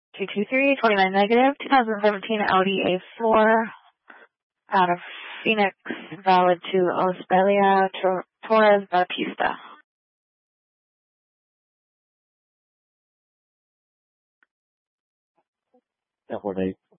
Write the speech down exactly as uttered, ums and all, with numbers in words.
two two three, twenty-nine negative, twenty seventeen Audi A four out of Phoenix, valid to Osbelia Torres Bautista. ten fourteen.